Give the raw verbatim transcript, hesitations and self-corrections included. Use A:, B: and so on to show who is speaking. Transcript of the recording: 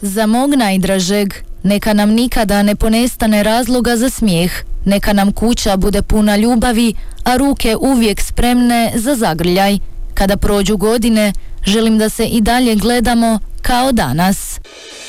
A: Za mog najdražeg, neka nam nikada ne ponestane razloga za smijeh, neka nam kuća bude puna ljubavi, a ruke uvijek spremne za zagrljaj. Kada prođu godine, želim da se i dalje gledamo kao danas.